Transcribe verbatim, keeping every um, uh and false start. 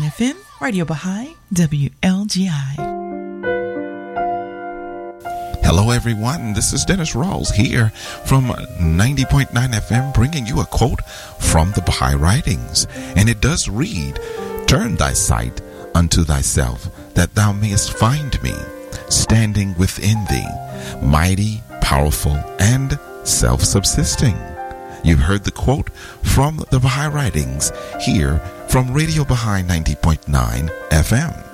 F M, Radio Baha'i, W L G I. Hello, everyone. This is Dennis Rawls here from ninety point nine F M, bringing you a quote from the Baha'i Writings. And it does read, "Turn thy sight unto thyself, that thou mayest find me, standing within thee, mighty, powerful, and self-subsisting." You've heard the quote from the Baha'i Writings here from Radio Baha'i ninety point nine F M.